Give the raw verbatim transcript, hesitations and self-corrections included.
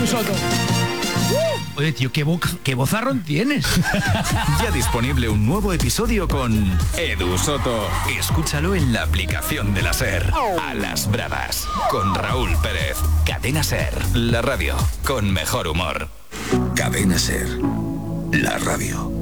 Edu Soto. Oye, tío, qué, bo- qué vozarrón tienes. Ya disponible un nuevo episodio con Edu Soto. Escúchalo en la aplicación de la SER. A las bravas, con Raúl Pérez. Cadena SER, la radio con mejor humor. Cadena SER, la radio.